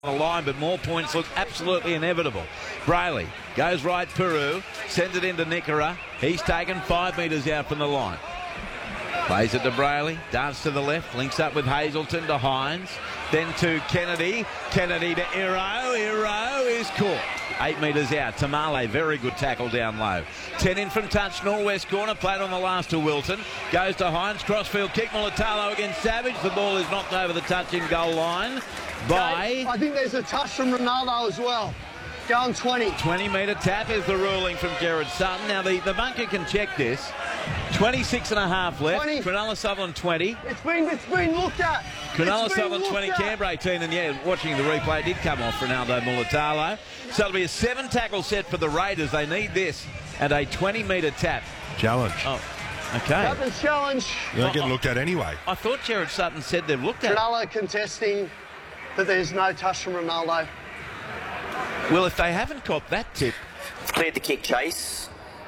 the line, but more points look absolutely inevitable. Brayley goes right, Peru, sends it into Nickera. He's taken 5 metres out from the line. Plays it to Brayley, darts to the left, links up with Hazelton to Hines, then to Kennedy. Kennedy to Iro. Iro is caught. 8 metres out. Tamale, very good tackle down low. 10 in from touch, northwest corner, played on the last to Wilton. Goes to Hines, crossfield kick, Mulatalo against Savage. The ball is knocked over the touch-in goal line by... I think there's a touch from Ronaldo as well. Going 20. 20-metre tap is the ruling from Gerard Sutton. Now, the bunker can check this. 26 and a half left. 20. Cronulla Sutherland 20. It's been looked at. Cronulla Sutherland 20, Canberra 18. And yeah, watching the replay, it did come off Ronaldo Mulatalo. So it'll be a 7-tackle set for the Raiders. They need this and a 20-metre tap. Challenge. Oh, okay. Captain's challenge. They're getting looked at anyway. I thought Gerard Sutton said they've looked at it. Cronulla contesting that there's no touch from Ronaldo. Well, if they haven't got that tip... It's cleared the kick chase.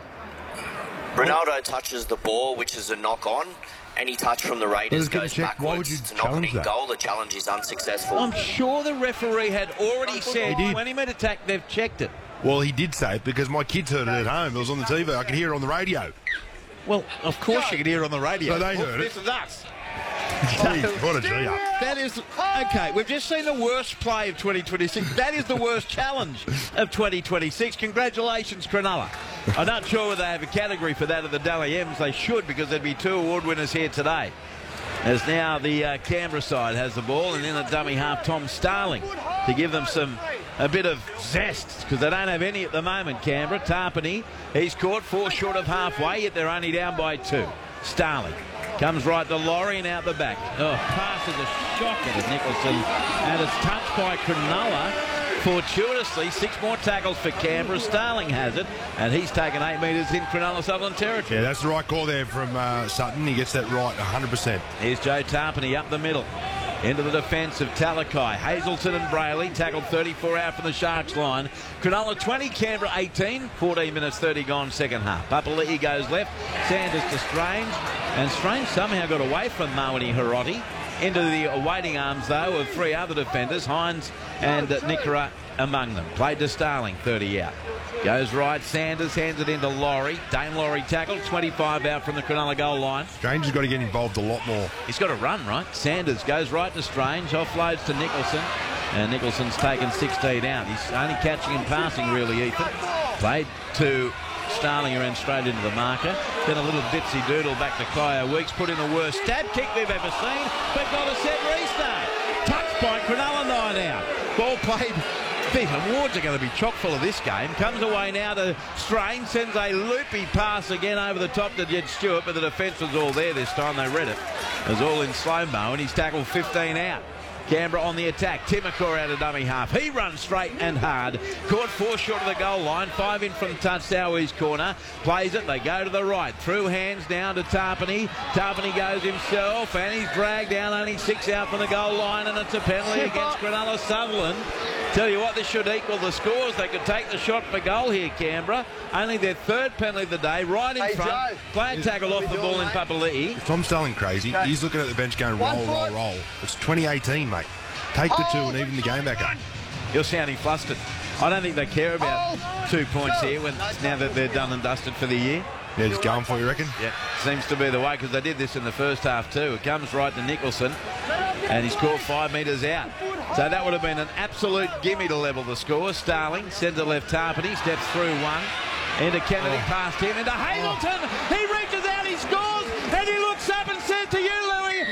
Ronaldo touches the ball, which is a knock-on. Any touch from the Raiders goes backwards to knock it in goal. The challenge is unsuccessful. I'm sure the referee had already said 20-metre tap, they've checked it. Well, he did say it because my kids heard it at home. It was on the TV. I could hear it on the radio. Well, of course you could hear it on the radio. So they heard it. This is us. What a G up. That is... Okay, we've just seen the worst play of 2026. That is the worst challenge of 2026. Congratulations, Cronulla. I'm not sure whether they have a category for that at the Dally M's. They should, because there'd be 2 award winners here today. As now the Canberra side has the ball, and then a dummy half, Tom Starling, to give them a bit of zest, because they don't have any at the moment, Canberra. Tarpany, he's caught 4 short of halfway, yet they're only down by 2. Starling comes right to Laurie and out the back. Oh, passes a shocker to Nicholson, and it's touched by Cronulla. Fortuitously, 6 more tackles for Canberra. Starling has it, and he's taken 8 metres in Cronulla Sutherland territory. Yeah, that's the right call there from Sutton. He gets that right 100%. Here's Joe Tarpany up the middle. Into the defence of Talakai. Hazelton and Brayley tackled 34 out from the Sharks line. Cronulla 20, Canberra 18. 14 minutes 30 gone second half. Papali'i goes left. Sanders to Strange. And Strange somehow got away from Mawani Hiroti. Into the awaiting arms, though, of 3 other defenders. Hines and Nickera among them. Played to Starling, 30 out. Goes right, Sanders hands it into Laurie. Dane Laurie tackled, 25 out from the Cronulla goal line. Strange has got to get involved a lot more. He's got to run, right? Sanders goes right to Strange, offloads to Nicholson. And Nicholson's taken 16 out. He's only catching and passing, really, Ethan. Played to Starling, ran straight into the marker. Then a little dipsy doodle back to Kyo Weeks. Put in the worst stab kick we've ever seen. But got a set restart. Touched by Cronulla, 9 out. Ball played. And Wards are going to be chock full of this game. Comes away now to Strain. Sends a loopy pass again over the top to Jed Stewart, but the defence was all there this time. They read it. It was all in slow-mo, and he's tackled 15 out. Canberra on the attack. Timokor out of dummy half. He runs straight and hard. Caught 4 short of the goal line. 5 in from touch, Sowe's corner. Plays it. They go to the right. Through hands down to Tarpany. Tarpany goes himself, and he's dragged down, only 6 out from the goal line, and it's a penalty against Cronulla Sutherland. Tell you what, this should equal the scores. They could take the shot for goal here, Canberra. Only their 3rd penalty of the day, right in front. Joe, play a tackle off the ball in Papali'i. Tom Starling crazy. He's looking at the bench going, roll. It's 2018, mate. Take the 2 and even the game back up. You're sounding flustered. I don't think they care about 2 points here now that they're done and dusted for the year. Yeah, just going for you, reckon? Yeah, seems to be the way, because they did this in the first half too. It comes right to Nicholson, and he's caught 5 metres out. So that would have been an absolute gimme to level the score. Starling sends it left Tarpany, steps through 1. Into Kennedy, past him, into Hazelton. He reaches out, he scores, and he looks up and says to you, Louis,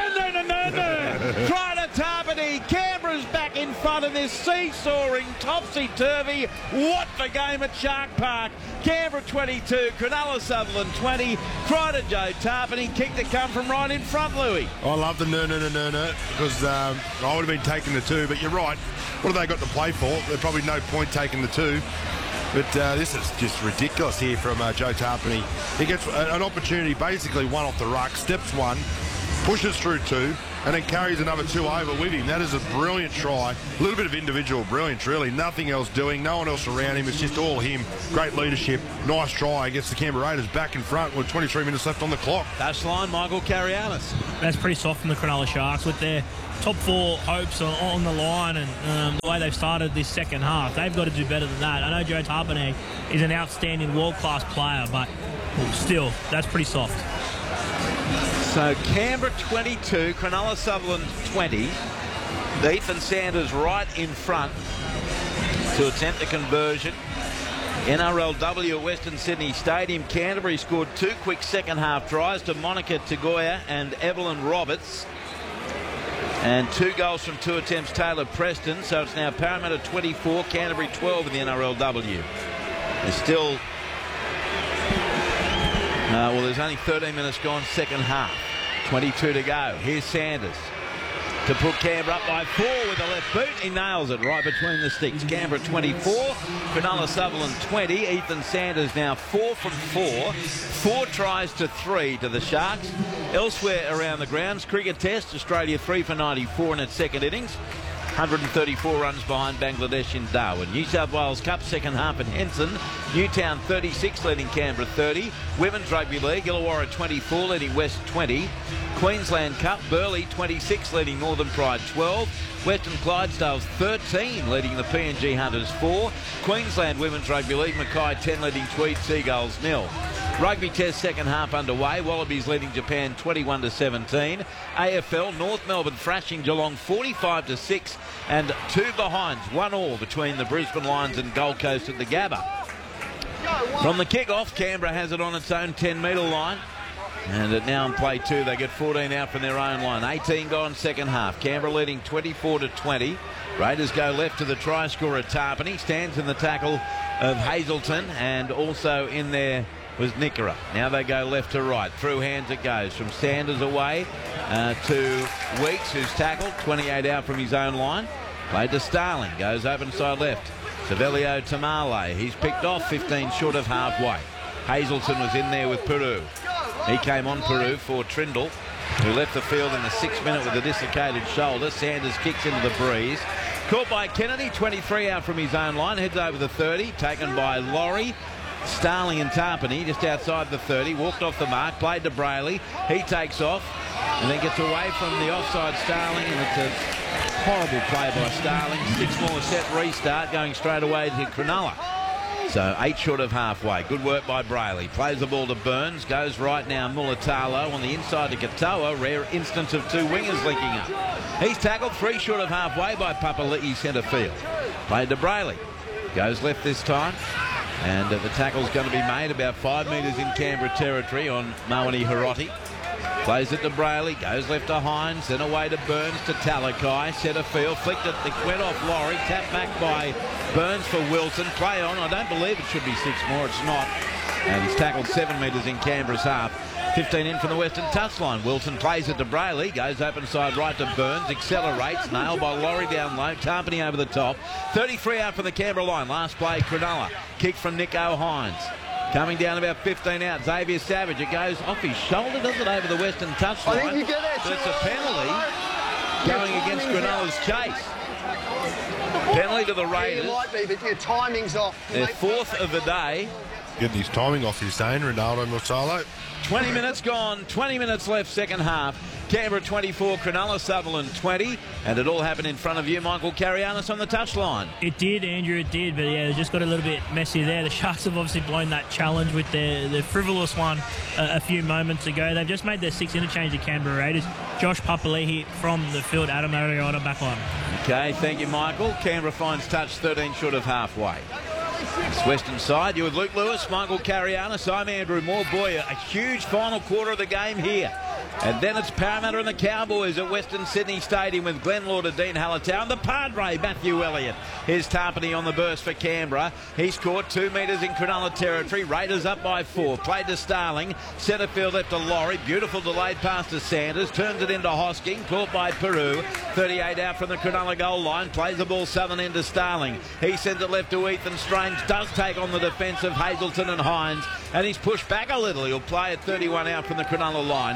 no. Try to Tarpany. Canberra's back in front of this seesawing, topsy-turvy, what for game at Shark Park. Canberra 22, Cronulla Sutherland 20. Try to Joe Tarpany. Kick to come from right in front, Louis. I love the no, because I would have been taking the 2, but you're right. What have they got to play for? There's probably no point taking the 2. But this is just ridiculous here from Joe Tarpany. He gets an opportunity, basically 1 off the ruck, steps 1, pushes through 2, and then carries another 2 over with him. That is a brilliant try. A little bit of individual brilliance, really. Nothing else doing, no one else around him. It's just all him. Great leadership. Nice try against the Canberra Raiders back in front with 23 minutes left on the clock. Touchline, Michael Carialis. That's pretty soft from the Cronulla Sharks with their top 4 hopes on the line, and the way they've started this second half, they've got to do better than that. I know Joe Tapine is an outstanding world-class player, but still, that's pretty soft. So Canberra 22, Cronulla Sutherland 20. Ethan Sanders right in front to attempt the conversion. NRLW at Western Sydney Stadium. Canterbury scored 2 quick second half tries to Monica Tagoya and Evelyn Roberts. And 2 goals from 2 attempts, Taylor Preston. So it's now Parramatta 24, Canterbury 12 in the NRLW. There's still... well, there's only 13 minutes gone second half. 22 to go. Here's Sanders to put Canberra up by 4 with a left boot. He nails it right between the sticks. Canberra 24, Cronulla Sutherland 20. Ethan Sanders now 4 from 4. 4 tries to 3 to the Sharks. Elsewhere around the grounds, cricket test, Australia 3 for 94 in its second innings. 134 runs behind Bangladesh in Darwin. New South Wales Cup second half in Henson. Newtown 36 leading Canberra 30. Women's Rugby League, Illawarra 24 leading West 20. Queensland Cup, Burleigh 26 leading Northern Pride 12. Western Clydesdales 13 leading the PNG Hunters 4. Queensland Women's Rugby League, Mackay 10 leading Tweed Seagulls 0. Rugby test second half underway. Wallabies leading Japan 21-17. AFL, North Melbourne thrashing Geelong 45-6 and 2 behinds, 1-1 between the Brisbane Lions and Gold Coast at the Gabba. From the kick-off, Canberra has it on its own 10-metre line. And now in play 2, they get 14 out from their own line. 18 gone second half. Canberra leading 24-20. Raiders go left to the try scorer Tarpany. Stands in the tackle of Hazelton, and also in there was Nickera. Now they go left to right. Through hands it goes from Sanders away to Weeks, who's tackled. 28 out from his own line. Played to Starling. Goes open side left. Savelio Tamale. He's picked off 15 short of halfway. Hazelton was in there with Peru. He came on Peru for Trindle, who left the field in the 6th minute with a dislocated shoulder. Sanders kicks into the breeze. Caught by Kennedy, 23 out from his own line. Heads over the 30. Taken by Laurie. Starling and Tarpany just outside the 30. Walked off the mark. Played to Brayley. He takes off and then gets away from the offside Starling. And it's a horrible play by Starling. 6 more set restart going straight away to Cronulla. So 8 short of halfway. Good work by Brayley. Plays the ball to Burns. Goes right now Mulatalo on the inside to Katoa. Rare instance of 2 wingers linking up. He's tackled 3 short of halfway by Papali'i centre field. Played to Brayley. Goes left this time. And the tackle's going to be made about 5 metres in Canberra territory on Mawani Hiroti. Plays it to Brayley, goes left to Hines, then away to Burns to Talakai. Centre field, flicked it, went off Laurie, tapped back by Burns for Wilson. Play on, I don't believe it should be 6 more, it's not. And he's tackled 7 metres in Canberra's half. 15 in from the western touchline. Wilson plays it to Brayley, goes open side right to Burns, accelerates, nailed by Laurie down low, Tarpany over the top. 33 out from the Canberra line, last play Cronulla. Kick from Nico Hines. Coming down about 15 out, Xavier Savage. It goes off his shoulder, does it, over the western touchline? I think you get it. But it's a penalty going against Cronulla's chase. Penalty to the Raiders. Yeah, you might be, but your timing's off. Their 4th of the day. Getting his timing off, he's saying, Ronaldo Musalo. 20 minutes gone, 20 minutes left second half. Canberra 24, Cronulla Sutherland 20. And it all happened in front of you, Michael Carianis, on the touchline. It did, Andrew, it did. But, yeah, it just got a little bit messy there. The Sharks have obviously blown that challenge with their frivolous one a few moments ago. They've just made their 6th interchange to Canberra Raiders. Josh Papali'i from the field, Adam Ariota back on. Okay, thank you, Michael. Canberra finds touch 13 short of halfway. It's Western side. You're with Luke Lewis, Michael Carianis. I'm Andrew Moore. Boy, a huge final quarter of the game here. And then it's Parramatta and the Cowboys at Western Sydney Stadium with Glenn Lauder, Dean Hallertau, and the Padre, Matthew Elliott. Here's Tarpany on the burst for Canberra. He's caught 2 metres in Cronulla territory. Raiders up by 4. Played to Starling. Centre field left to Laurie. Beautiful delayed pass to Sanders. Turns it into Hosking. Caught by Peru. 38 out from the Cronulla goal line. Plays the ball southern end to Starling. He sends it left to Ethan Strange. Does take on the defence of Hazelton and Hines. And he's pushed back a little. He'll play at 31 out from the Cronulla line.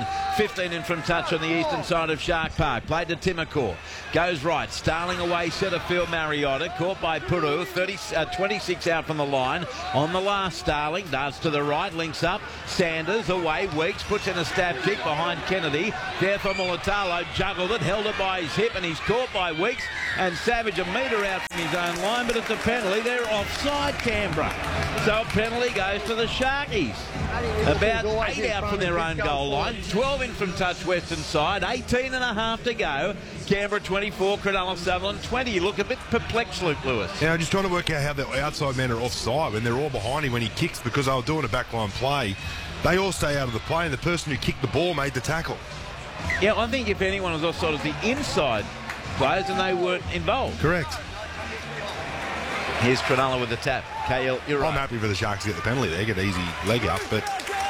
15 in from touch on the eastern side of Shark Park. Played to Timacor. Goes right. Starling away, centre field Mariota. Caught by Puru. 26 out from the line. On the last, Starling darts to the right. Links up. Sanders away. Weeks puts in a stab kick behind Kennedy. There for Mulatalo. Juggled it. Held it by his hip. And he's caught by Weeks. And Savage a metre out from his own line. But it's a penalty. They're offside, Canberra. So a penalty goes to the Sharkies. About 8 out from their own goal line. 12 in from touch western side. 18 and a half to go. Canberra 24, Cronulla Sutherland 20. You look a bit perplexed, Luke Lewis. Yeah, I'm just trying to work out how the outside men are offside when they're all behind him when he kicks, because they were doing a backline play. They all stay out of the play, and the person who kicked the ball made the tackle. Yeah, I think if anyone was offside, it was the inside players, and they weren't involved. Correct. Here's Cronulla with the tap. KL, you're right. I'm happy for the Sharks to get the penalty there, get an easy leg up, but...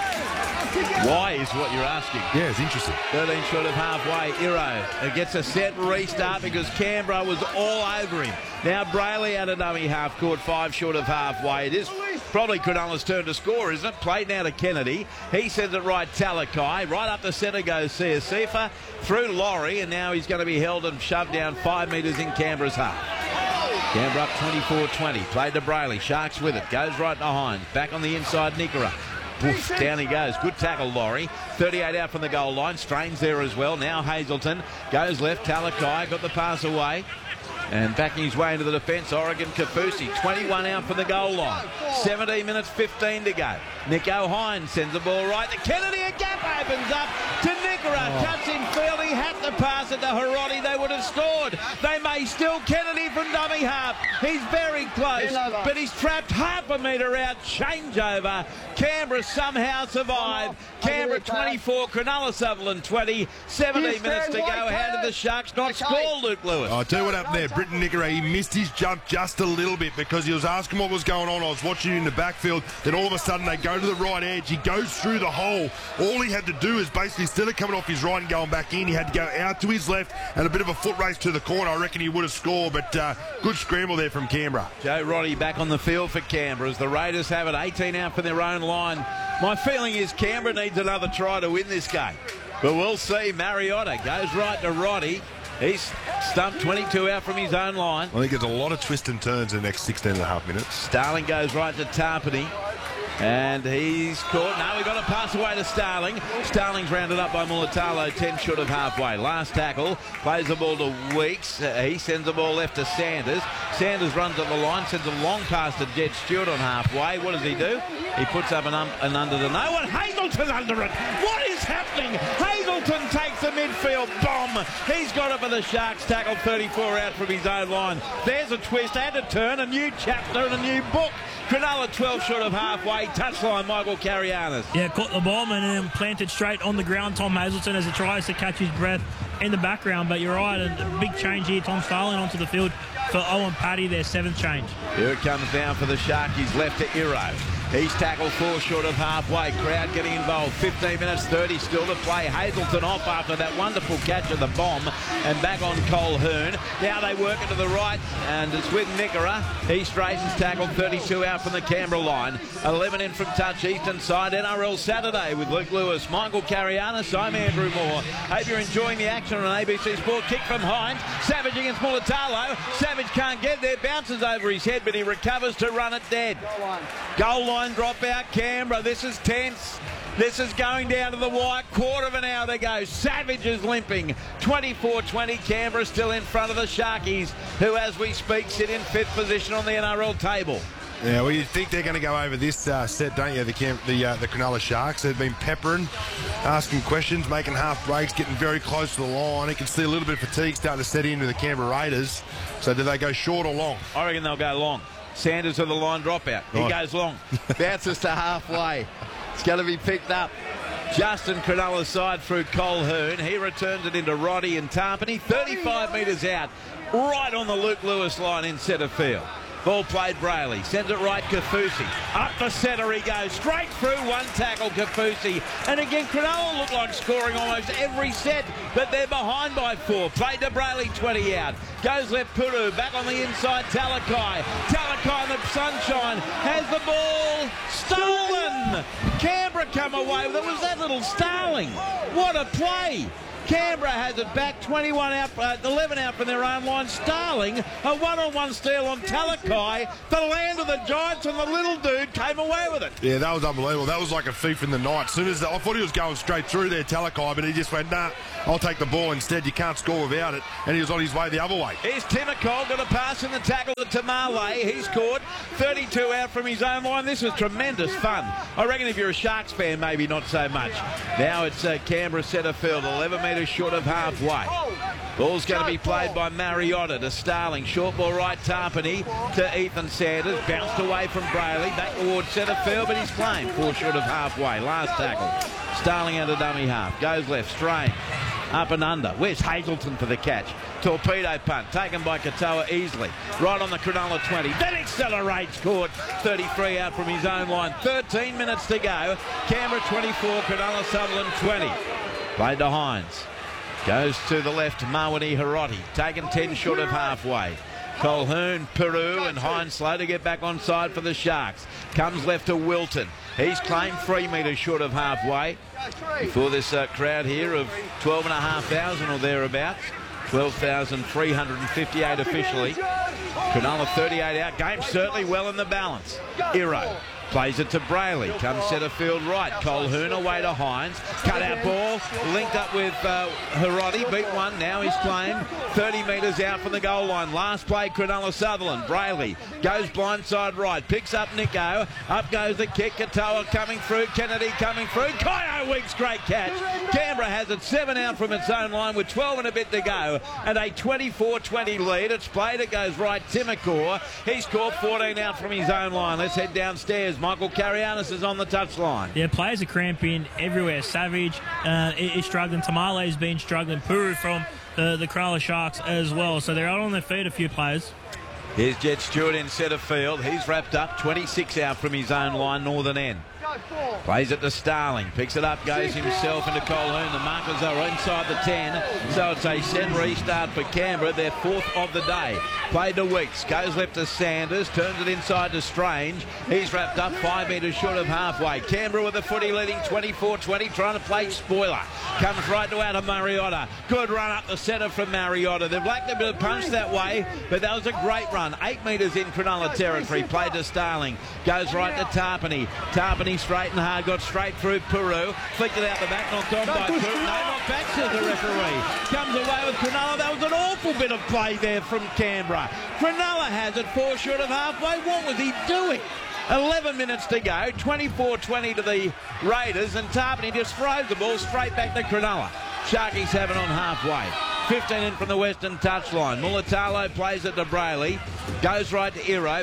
Why is what you're asking. Yeah, it's interesting. 13 short of halfway. Iro gets a set restart because Canberra was all over him. Now Brayley at a dummy half court, 5 short of halfway. It is probably Cronulla's turn to score, isn't it? Played now to Kennedy. He sends it right Talakai. Right up the centre goes Siasifa. Through Laurie, and now he's going to be held and shoved down 5 metres in Canberra's half. Canberra up 24-20. Played to Brayley. Sharks with it. Goes right behind. Back on the inside, Nikora. Poof, down he goes. Good tackle, Laurie. 38 out from the goal line. Strains there as well. Now Hazelton goes left. Talakai got the pass away. And backing his way into the defence, Oregon Kafusi. 21 out from the goal line. 17 minutes, 15 to go. Nico Hines sends the ball right to Kennedy. A gap opens up to Nikora. Cuts in field. He had to pass it to Hiroti. They would have scored. They may still. Kennedy from dummy half. He's very close, but he's trapped half a metre out. Changeover. Canberra somehow survived. Canberra 24, Cronulla Sutherland 20. 17 minutes to go. How did the Sharks not score, Luke Lewis? I'll tell you what happened there. Britton Nikora, he missed his jump just a little bit because he was asking what was going on. I was watching him in the backfield. Then all of a sudden they go to the right edge. He goes through the hole. All he had to do is basically, instead of coming off his right and going back in, he had to go out to his left and a bit of a foot race to the corner. I reckon he would have scored, but good scramble there from Canberra. Joe Roddy back on the field for Canberra as the Raiders have it. 18 out from their own line. My feeling is Canberra needs another try to win this game. But we'll see. Mariota goes right to Roddy. He's stumped 22 out from his own line. I think there's a lot of twists and turns in the next 16 and a half minutes. Starling goes right to Tarpany. And he's caught. No, we got a pass away to Starling. Starling's rounded up by Mulatalo, 10 short of halfway. Last tackle, plays the ball to Weeks. He sends the ball left to Sanders. Sanders runs up the line, sends a long pass to Jed Stewart on halfway. What does he do? He puts up an under the no one. Hazelton under it. What is happening? Hazelton takes the midfield bomb. He's got it for the Sharks. Tackle 34 out from his own line. There's a twist and a turn, a new chapter and a new book. Cronulla 12 short of halfway. Touchline, Michael Carianis. Yeah, caught the ball and then planted straight on the ground, Tom Hazelton, as he tries to catch his breath in the background. But you're right, a big change here. Tom Starling onto the field for Owen Paddy, their 7th change. Here it comes down for the Sharkies, left to Iro. He's tackled 4 short of halfway. Crowd getting involved. 15 minutes 30 still to play. Hazelton off after that wonderful catch of the bomb. And back on Colquhoun. Now they work it to the right. And it's with Nikora. He straightens tackle. 32 out from the Canberra line. 11 in from touch. Eastern side. NRL Saturday with Luke Lewis. Michael Carianis. I'm Andrew Moore. Hope you're enjoying the action on ABC Sport. Kick from Hines. Savage against Mulatalo. Savage can't get there. Bounces over his head, but he recovers to run it dead. Goal line drop out, Canberra. This is tense. This is going down to the wire. Quarter of an hour to go. Savage is limping. 24-20. Canberra still in front of the Sharkies, who, as we speak, sit in 5th position on the NRL table. Yeah, well, you think they're going to go over this set, don't you? The Cronulla Sharks. They've been peppering, asking questions, making half breaks, getting very close to the line. You can see a little bit of fatigue starting to set into the Canberra Raiders. So do they go short or long? I reckon they'll go long. Sanders with the line dropout. He goes long. Bounces to halfway. It's going to be picked up. Justin Cronulla's side through Colquhoun. He returns it into Roddy and Tarpany. 35 metres out. Right on the Luke Lewis line in centre field. Ball played Brayley. Sends it right, Kaufusi. Up the centre he goes. Straight through, one tackle, Kaufusi. And again, Cronulla look like scoring almost every set, but they're behind by 4. Played to Brayley, 20 out. Goes left, Puru. Back on the inside, Talakai. Talakai in the sunshine. Has the ball stolen. Canberra come away with it. Was that little Starling? What a play. Canberra has it back, 21 out, 11 out from their own line. Starling, a one-on-one steal on Talakai, the land of the Giants, and the little dude came away with it. Yeah, that was unbelievable. That was like a thief in the night. As soon as I thought he was going straight through there, Talakai, but he just went, nah, I'll take the ball instead. You can't score without it. And he was on his way the other way. Here's Timokol, got a pass in the tackle to Tamale. He's scored 32 out from his own line. This was tremendous fun. I reckon if you're a Sharks fan, maybe not so much. Now it's Canberra centre field, 11 metres short of halfway. Ball's going to be played by Mariotta to Starling. Short ball right, Tarpany to Ethan Sanders. Bounced away from Brayley. Back towards centre field, but he's claimed 4 short of halfway. Last tackle. Starling out of dummy half. Goes left, Strange. Up and under. Where's Hazelton for the catch? Torpedo punt. Taken by Katoa easily. Right on the Cronulla 20. Then accelerates. Caught 33 out from his own line. 13 minutes to go. Canberra 24, Cronulla Sutherland 20. Played to Hines. Goes to the left, Mawani Hiroti. Taken 10 short of halfway. Colquhoun, Peru, and Hines slow to get back on side for the Sharks. Comes left to Wilton. He's claimed 3 metres short of halfway. Before this crowd here of 12,500 or thereabouts. 12,358 officially. Cronulla 38 out. Game certainly well in the balance. Iro plays it to Brayley. Comes centre field right. Colquhoun away to Hines. Cut out ball. Linked up with Hiroti. Beat one. Now he's claimed 30 metres out from the goal line. Last play, Cronulla Sutherland. Brayley goes blindside right. Picks up Nico. Up goes the kick. Katoa coming through. Kennedy coming through. Kyo Weeks, great catch. Canberra has it 7 out from its own line with 12 and a bit to go. And a 24-20 lead. It's played. It goes right. Timokor. He's caught 14 out from his own line. Let's head downstairs. Michael Carianis is on the touchline. Yeah, players are cramping everywhere. Savage is struggling. Tamale's been struggling. Puru from the Cronulla Sharks as well. So they're out on their feet, a few players. Here's Jet Stewart in centre field. He's wrapped up 26 out from his own line, northern end. Plays it to Starling. Picks it up, goes himself into Colquhoun. The markers are inside the 10. So it's a set restart for Canberra, their 4th of the day. Played to Weeks. Goes left to Sanders. Turns it inside to Strange. He's wrapped up 5 metres short of halfway. Canberra with the footy leading 24-20. Trying to play spoiler. Comes right to out of Mariotta. Good run up the centre from Mariotta. They've lacked a bit of punch that way, but that was a great run. 8 metres in Cronulla territory. Played to Starling. Goes right to Tarpany. Tarpany straight and hard. Got straight through Peru. Flicked it out the back. Knocked on by Peru. No, not back, says the referee. Comes away with Cronulla. That was an awful bit of play there from Canberra. Cronulla has it 4 short of halfway. What was he doing? 11 minutes to go. 24-20 to the Raiders. And Tarpany just throws the ball straight back to Cronulla. Sharkies have it on halfway. 15 in from the western touchline. Mulatalo plays it to Brayley. Goes right to Iro.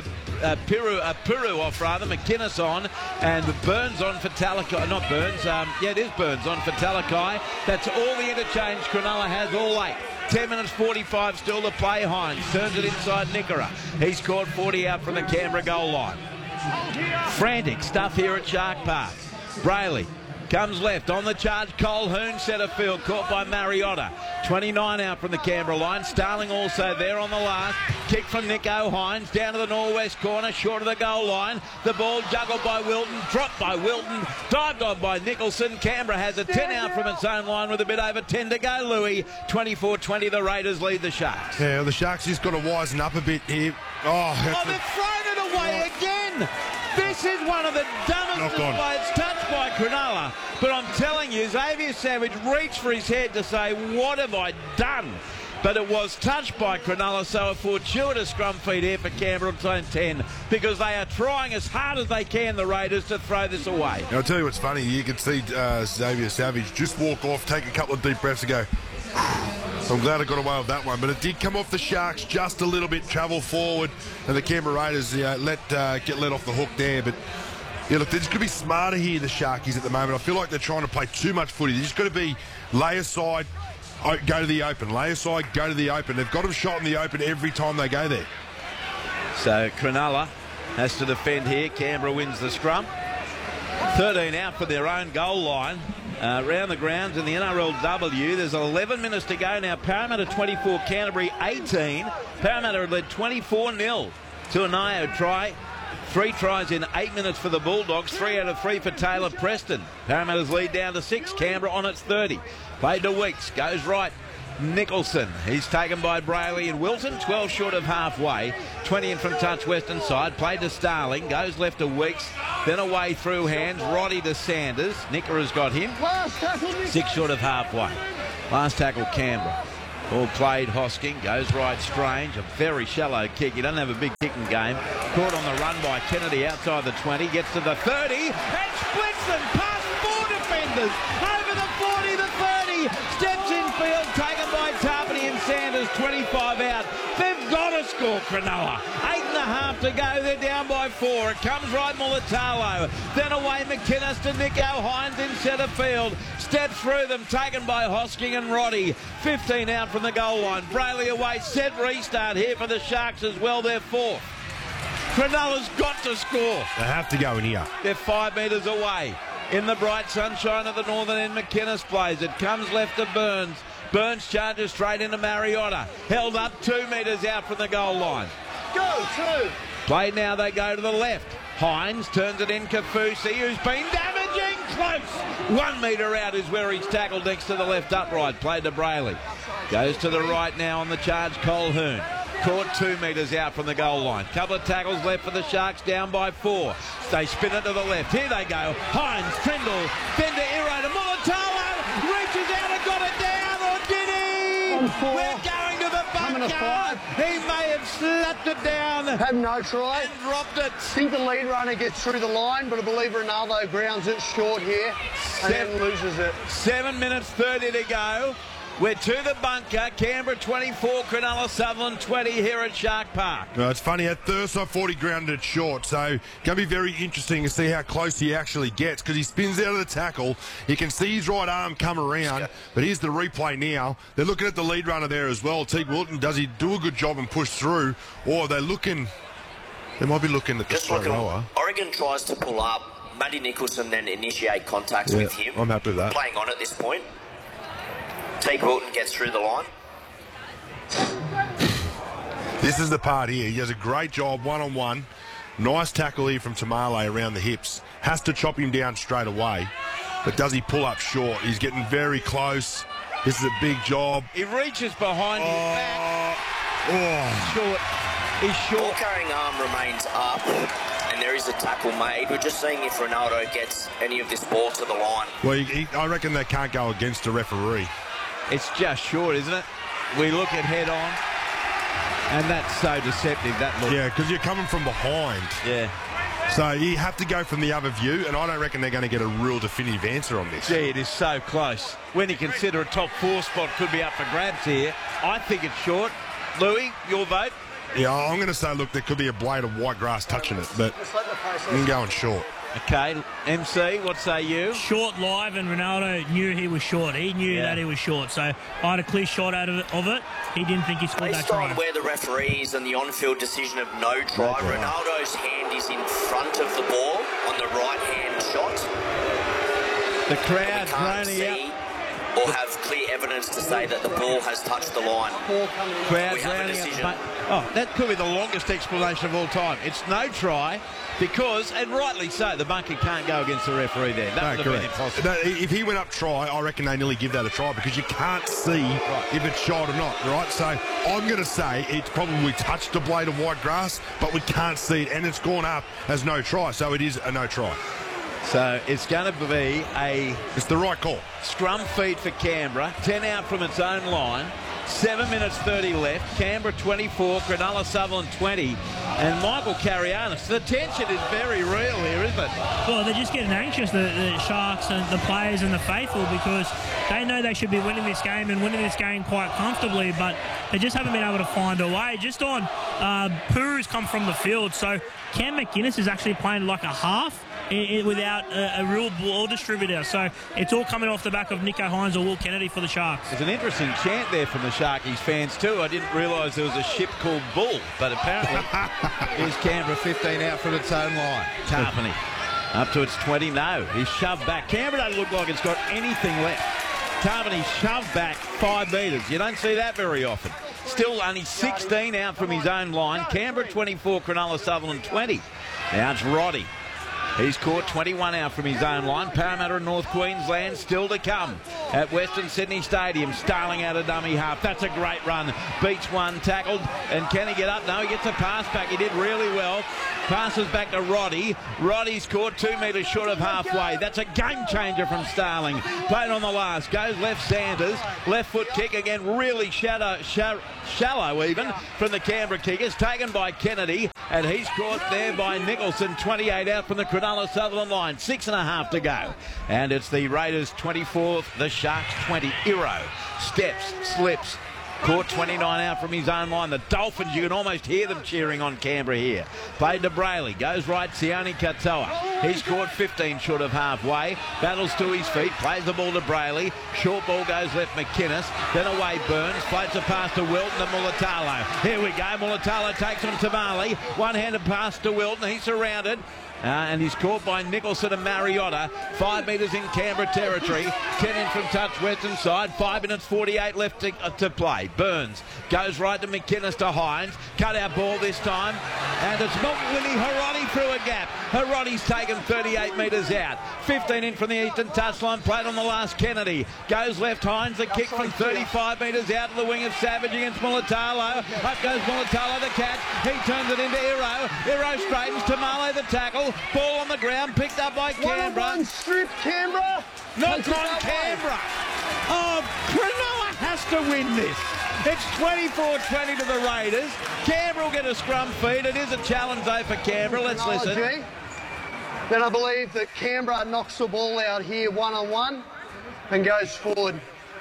Puru off rather. McInnes on. And Burns on for Talakai. Not Burns. It is Burns on for Talakai. That's all the interchange Cronulla has, all 8. 10 minutes 45 still to play. Hines turns it inside Nicola. He's scored 40 out from the Canberra goal line. Frantic stuff here at Shark Park. Brayley comes left on the charge. Colquhoun centre field, caught by Mariotta. 29 out from the Canberra line. Starling also there on the last. Kick from Nico Hines down to the northwest corner, short of the goal line. The ball juggled by Wilton, dropped by Wilton, dived on by Nicholson. Canberra has a 10 out from its own line with a bit over 10 to go. Louis, 24-20, the Raiders lead the Sharks. Yeah, the Sharks just got to wisen up a bit here. They've thrown it away again. This is one of the dumbest displays. It's touched by Cronulla. But I'm telling you, Xavier Savage reached for his head to say, what have I done? But it was touched by Cronulla, so a fortuitous scrum feed here for Canberra on zone 10, because they are trying as hard as they can, the Raiders, to throw this away. Now, I'll tell you what's funny. You can see Xavier Savage just walk off, take a couple of deep breaths and go, I'm glad I got away with that one. But it did come off the Sharks just a little bit, travel forward, and the Canberra Raiders get let off the hook there. But yeah, look, they're just going to be smarter here, the Sharkies, at the moment. I feel like they're trying to play too much footy. They're just going to be lay aside, go to the open. Lay aside, go to the open. They've got them shot in the open every time they go there. So Cronulla has to defend here. Canberra wins the scrum. 13 out for their own goal line. Around the grounds in the NRLW. There's 11 minutes to go now. Parramatta 24, Canterbury 18. Parramatta had led 24-0 to an Io try. 3 tries in 8 minutes for the Bulldogs. 3 out of 3 for Taylor Preston. Parramatta's lead down to 6. Canberra on its 30. Played to Weeks. Goes right. Nicholson. He's taken by Brayley and Wilton. 12 short of halfway. 20 in from touch western side. Played to Starling. Goes left to Weeks. Then away through hands. Roddy to Sanders. Nicker has got him. 6 short of halfway. Last tackle Canberra. All played. Hosking. Goes right. Strange. A very shallow kick. He doesn't have a big kicking game. Caught on the run by Kennedy outside the 20. Gets to the 30. And splits them past 4 defenders. Over the 40, the 30. Steps in field. Taken by Tarpany and Sanders. 25 out. They've got to score, Cronulla. 8.5 to go. They're down by 4. It comes right Mulatalo. Then away McInnes to Nico Hines in centre field. Steps through them. Taken by Hosking and Roddy. 15 out from the goal line. Brayley away. Set restart here for the Sharks as well. They're 4th. Cronulla's got to score. They have to go in here. They're 5 metres away. In the bright sunshine at the northern end, McInnes plays. It comes left to Burns. Burns charges straight into Mariota. Held up 2 metres out from the goal line. Go, 2. Play now, they go to the left. Hines turns it in. Kafusi, who's been damaging. Close. 1 metre out is where he's tackled next to the left upright. Played to Brayley. Goes to the right now on the charge, Colquhoun. Caught 2 metres out from the goal line. Couple of tackles left for the Sharks, down by 4. They spin it to the left. Here they go. Hines, Trindle, Fender, Iro to Mulatalo. Reaches out and got it down, or did he? We're going to the bunker. He may have slapped it down. Had no try. And dropped it. I think the lead runner gets through the line, but I believe Ronaldo grounds it short here and then loses it. 7 minutes 30 to go. We're to the bunker. Canberra 24, Cronulla Sutherland 20 here at Shark Park. No, it's funny, at Thursday 40 grounded it short, so going to be very interesting to see how close he actually gets, because he spins out of the tackle. You can see his right arm come around, but here's the replay now. They're looking at the lead runner there as well. Teague Wilton, does he do a good job and push through, or they're looking, they might be looking at the straight lower. Oregon tries to pull up. Matty Nicholson then initiate contacts with him. I'm happy with that. Playing on at this point. Teague Wilton gets through the line. This is the part here. He does a great job one-on-one. Nice tackle here from Tamale around the hips. Has to chop him down straight away. But does he pull up short? He's getting very close. This is a big job. He reaches behind his back. Short. He's short. Ball carrying arm remains up. And there is a tackle made. We're just seeing if Ronaldo gets any of this ball to the line. Well, I reckon they can't go against the referee. It's just short, isn't it? We look at head on, and that's so deceptive, that look. Yeah, because you're coming from behind. Yeah. So you have to go from the other view, and I don't reckon they're going to get a real definitive answer on this. Gee, it is so close. When you consider a top 4 spot could be up for grabs here, I think it's short. Louis, your vote? Yeah, I'm going to say, look, there could be a blade of white grass touching it, but I'm going short. Okay, MC, what say you? Short live, and Ronaldo knew he was short. He knew that he was short, so I had a clear shot out of it. He didn't think he scored that try. Based on where the referee is and the on-field decision of no try, Ronaldo's hand is in front of the ball on the right-hand shot. The crowd groaning up. Or have clear evidence to say that the ball has touched the line. Crowd rounding up. Oh, that could be the longest explanation of all time. It's no try because, and rightly so, the bunker can't go against the referee there. That would have been impossible. No, if he went up try, I reckon they nearly give that a try because you can't see if it's shot or not, right? So I'm going to say it's probably touched the blade of white grass, but we can't see it, and it's gone up as no try, so it is a no try. So it's going to be it's the right call. Scrum feed for Canberra. 10 out from its own line. 7 minutes 30 left. Canberra 24, Cronulla Sutherland 20. And Michael Carianis. The tension is very real here, isn't it? Well, they're just getting anxious, the Sharks and the players and the faithful, because they know they should be winning this game and winning this game quite comfortably, but they just haven't been able to find a way. Just on Puru's come from the field, so Cam McInnes is actually playing like a half. without a real ball distributor. So it's all coming off the back of Nicho Hynes or Will Kennedy for the Sharks. There's an interesting chant there from the Sharkies fans too. I didn't realise there was a ship called Bull, but apparently here's Canberra 15 out from its own line. Tarpany up to its 20. No, he's shoved back. Canberra doesn't look like it's got anything left. Tarpany shoved back 5 metres. You don't see that very often. Still only 16 out from his own line. Canberra 24, Cronulla Sutherland 20. Now it's Roddy. He's caught 21 out from his own line. Parramatta and North Queensland still to come at Western Sydney Stadium. Starling out a dummy half. That's a great run. Beats one, tackled. And can he get up? No, he gets a pass back. He did really well. Passes back to Roddy. Roddy's caught 2 metres short of halfway. That's a game changer from Starling. Played on the last. Goes left Sanders. Left foot kick again. Really shallow even from the Canberra kickers. Taken by Kennedy. And he's caught there by Nicholson. 28 out from the Cronulla Sutherland line. 6.5 to go. And it's the Raiders 24, the Sharks 20. Iro steps, slips. Caught 29 out from his own line. The Dolphins, you can almost hear them cheering on Canberra here. Played to Brayley. Goes right, Sione Katoa. He's caught 15 short of halfway. Battles to his feet. Plays the ball to Brayley. Short ball goes left McInnes. Then away Burns. Floats a pass to Wilton to Mulatalo. Here we go. Mulatalo takes on Tamale. One-handed pass to Wilton. He's surrounded. And he's caught by Nicholson and Mariota. 5 metres in Canberra territory. 10 in from touch western side. 5 minutes 48 left to play. Burns goes right to McInnes to Hynes. Cut out ball this time. And it's Willie Hiroti through a gap. Hiroti's taken 38 metres out. 15 in from the eastern touchline. Played on the last Kennedy. Goes left Hynes. The kick from 35 metres out to the wing of Savage against Mulatalo. Up goes Mulatalo, the catch. He turns it into Iro. Iro straightens Tamale, the tackle. Ball on the ground, picked up by Canberra. One strip, Canberra. Not on Canberra. Oh, Cronulla has to win this. It's 24-20 to the Raiders. Canberra will get a scrum feed. It is a challenge though for Canberra. Let's listen. Then I believe that Canberra knocks the ball out here one-on-one and goes forward.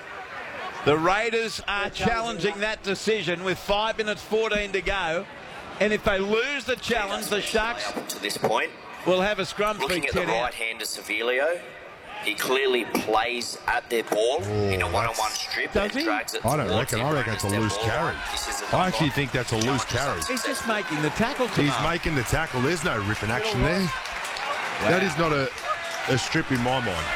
The Raiders are challenging that decision with 5 minutes 14 to go. And if they lose the challenge, the Sharks to this point will have a scrum looking feed. At the right hand of Sevilio, he clearly plays at their ball in a one-on-one strip and drags it. I don't reckon. I reckon it's a loose carry. I actually think that's a loose carry. He's just making the tackle. He's making the tackle. There's no ripping action there. Wow. That is not a strip in my mind.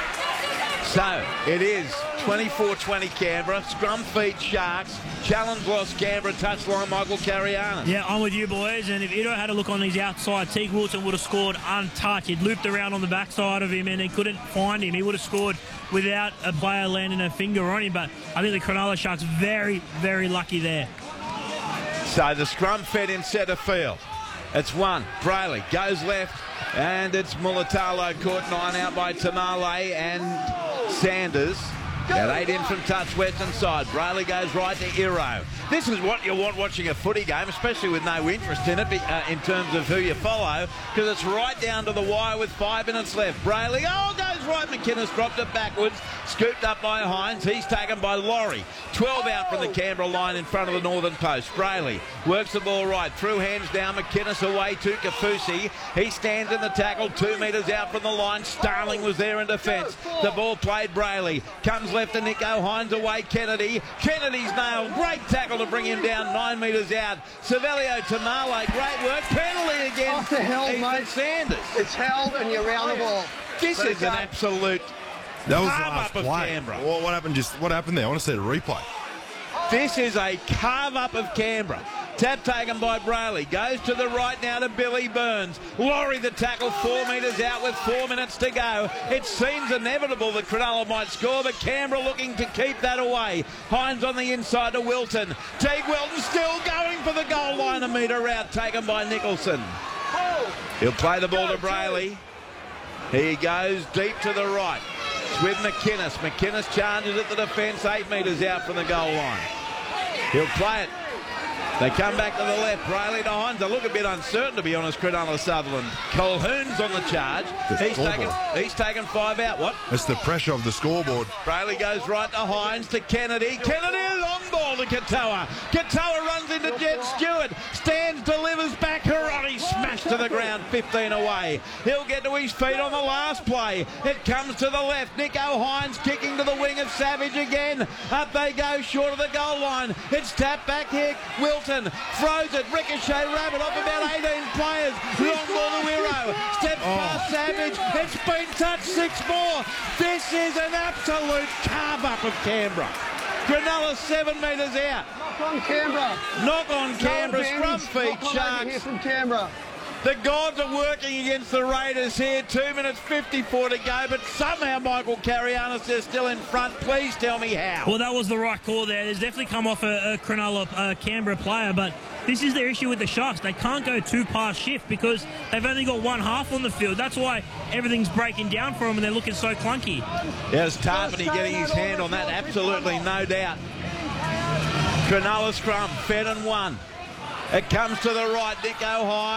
So it is 24-20 Canberra. Scrum feed Sharks. Challenge lost Canberra. Touchline Michael Carianis. Yeah, I'm with you boys. And if Iro had a look on his outside, Teague Wilton would have scored untouched. He'd looped around on the backside of him and he couldn't find him. He would have scored without a player landing a finger on him. But I think the Cronulla Sharks very, very lucky there. So the scrum fed in centre field. It's one. Brayley goes left. And it's Mulatalo caught 9 out by Tamale and Sanders. Got 8 in from touch western side. Brayley goes right to Iro. This is what you want watching a footy game, especially with no interest in it in terms of who you follow, because it's right down to the wire with 5 minutes left. Brayley, goes right. McInnes dropped it backwards. Scooped up by Hynes. He's taken by Laurie. 12 out from the Canberra line in front of the northern post. Brayley works the ball right. Through hands down. McInnes away to Kafusi. He stands in the tackle 2 metres out from the line. Starling was there in defence. The ball played Brayley. Comes left to Nicho Hynes away. Kennedy. Kennedy's nailed. Great tackle to bring him down 9 metres out. Sevilio Tamale. Great work. Penalty again. Off the hell, mate. Sanders. It's held and you're round the ball. This is an absolute... That was the last play. Canberra. What happened? What happened there? I want to see the replay. This is a carve-up of Canberra. Tap taken by Brayley. Goes to the right now to Billy Burns. Laurie the tackle 4 metres out with 4 minutes to go. It seems inevitable that Cronulla might score, but Canberra looking to keep that away. Hynes on the inside to Wilton. Teague Wilton still going for the goal line, a metre out, taken by Nicholson. He'll play the ball to Brayley. He goes deep to the right. It's with McInnes. McInnes charges at the defence 8 metres out from the goal line. He'll play it. They come back to the left. Brayley to Hynes. They look a bit uncertain, to be honest, Cronulla Sutherland. Colquhoun's on the charge. He's taken 5 out. What? It's the pressure of the scoreboard. Brayley goes right to Hynes to Kennedy. Kennedy, a long ball to Katoa. Katoa runs into Jed Stewart. Stands, delivers back. Hiroti smashes crashed to the ground, 15 away. He'll get to his feet on the last play. It comes to the left. Nico Hines kicking to the wing of Savage again. Up they go, short of the goal line. It's tapped back here. Wilton throws it. Ricochet Rabbit off about 18 players. Long ball to Wiro. Steps past Savage. It's been touched 6 more. This is an absolute carve-up of Canberra. Cronulla 7 metres out. Knock on Canberra. Knock on Canberra. Scrum feet, Sharks. Here from Canberra. The gods are working against the Raiders here. 2 minutes 54 to go, but somehow Michael Carianis is still in front. Please tell me how. Well, that was the right call there. There's definitely come off a Cronulla Canberra player, but this is their issue with the Sharks. They can't go 2 past shift because they've only got one half on the field. That's why everything's breaking down for them and they're looking so clunky. There's Tarpany getting his hand on that, absolutely, no doubt. Cronulla scrum, fed and 1. It comes to the right, Nico Hines.